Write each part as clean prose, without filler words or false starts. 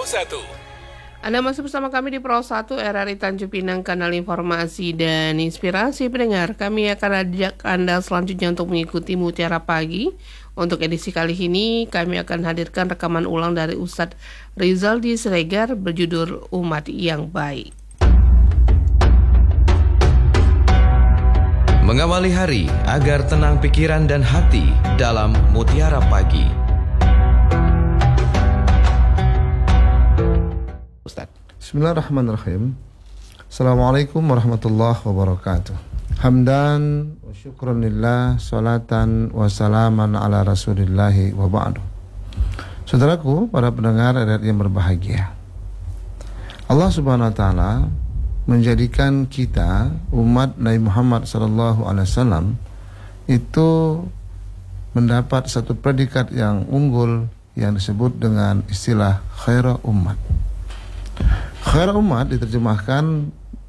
1. Anda masih bersama kami di Pro 1 RRI Tanjung Pinang, kanal informasi dan inspirasi pendengar. Kami akan ajak Anda selanjutnya untuk mengikuti Mutiara Pagi. Untuk edisi kali ini, kami akan hadirkan rekaman ulang dari Ustadz Rizaldi Siregar berjudul Umat yang Baik. Mengawali hari agar tenang pikiran dan hati dalam Mutiara Pagi. Bismillahirrahmanirrahim. Assalamualaikum warahmatullahi wabarakatuh. Hamdan wa syukran lillah, salatan wa salaman ala rasulillahi wa ba'du. Saudaraku, para pendengar RRI yang berbahagia, Allah subhanahu wa ta'ala menjadikan kita umat Nabi Muhammad SAW itu mendapat satu predikat yang unggul yang disebut dengan istilah khaira ummat. Khaira umat diterjemahkan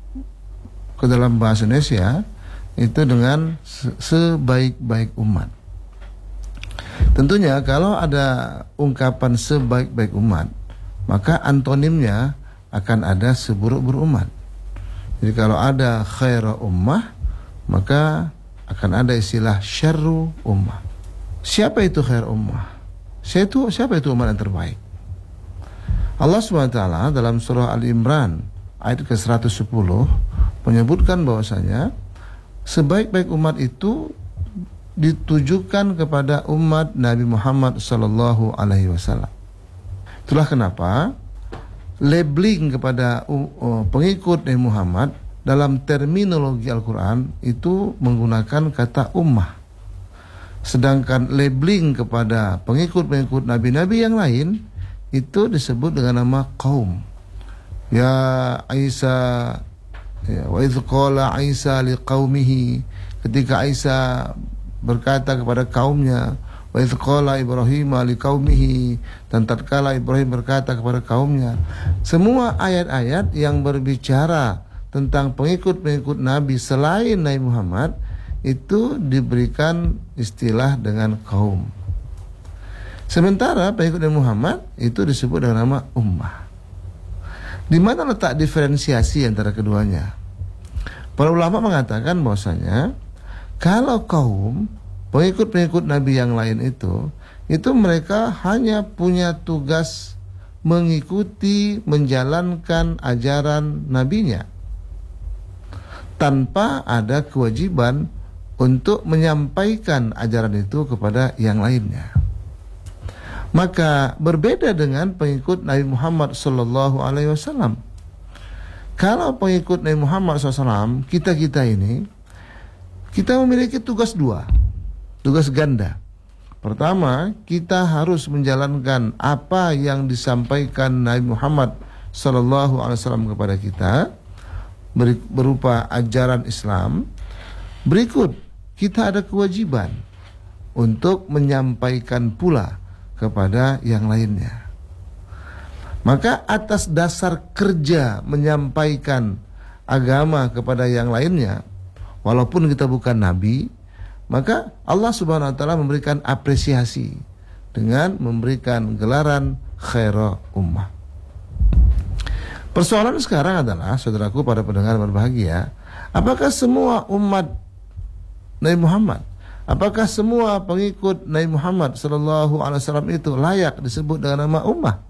ke dalam bahasa Indonesia itu dengan sebaik-baik umat. Tentunya kalau ada ungkapan sebaik-baik umat, maka antonimnya akan ada seburuk-buruk umat. Jadi kalau ada khaira ummah, maka akan ada istilah syarru ummah. Siapa itu khair ummah? Siapa itu umat yang terbaik? Allah SWT dalam surah Al-Imran ayat ke-110 menyebutkan bahwasanya sebaik-baik umat itu ditujukan kepada umat Nabi Muhammad SAW. Itulah kenapa labeling kepada pengikut Nabi Muhammad dalam terminologi Al-Quran itu menggunakan kata ummah. Sedangkan labeling kepada pengikut-pengikut nabi-nabi yang lain itu disebut dengan nama kaum. Ya Isa, ya, wa idh qala Isa liqaumihi, ketika Isa berkata kepada kaumnya, wa idh qala Ibrahim liqaumihi, dan tatkala Ibrahim berkata kepada kaumnya. Semua ayat-ayat yang berbicara tentang pengikut-pengikut Nabi selain Nabi Muhammad itu diberikan istilah dengan kaum. Sementara pengikut Nabi Muhammad itu disebut dengan nama ummah. Di mana letak diferensiasi antara keduanya? Para ulama mengatakan bahwasanya kalau kaum, pengikut-pengikut Nabi yang lain itu mereka hanya punya tugas mengikuti, menjalankan ajaran nabinya tanpa ada kewajiban untuk menyampaikan ajaran itu kepada yang lainnya. Maka berbeda dengan pengikut Nabi Muhammad SAW. Kalau pengikut Nabi Muhammad SAW, kita ini, kita memiliki tugas dua, tugas ganda. Pertama, kita harus menjalankan apa yang disampaikan Nabi Muhammad SAW kepada kita berupa ajaran Islam. Berikut, kita ada kewajiban untuk menyampaikan pula kepada yang lainnya. Maka atas dasar kerja menyampaikan agama kepada yang lainnya, walaupun kita bukan nabi, maka Allah Subhanahu wa taala memberikan apresiasi dengan memberikan gelaran khaira ummah. Persoalan sekarang adalah, saudaraku para pendengar berbahagia, apakah semua umat Nabi Muhammad, apakah semua pengikut Nabi Muhammad SAW itu layak disebut dengan nama ummah?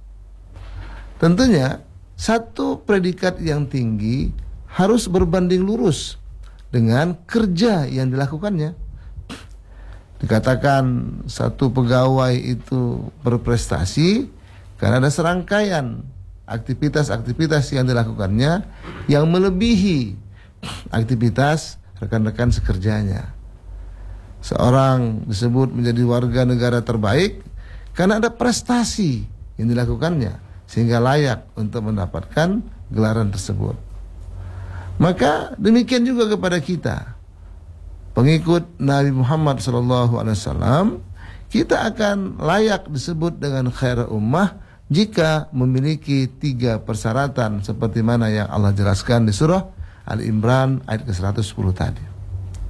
Tentunya satu predikat yang tinggi harus berbanding lurus dengan kerja yang dilakukannya. Dikatakan satu pegawai itu berprestasi karena ada serangkaian aktivitas-aktivitas yang dilakukannya yang melebihi aktivitas rekan-rekan sekerjanya. Seorang disebut menjadi warga negara terbaik karena ada prestasi yang dilakukannya sehingga layak untuk mendapatkan gelaran tersebut. Maka demikian juga kepada kita, pengikut Nabi Muhammad SAW, kita akan layak disebut dengan khair ummah jika memiliki 3 persyaratan seperti mana yang Allah jelaskan di surah Al-Imran ayat ke-110 tadi.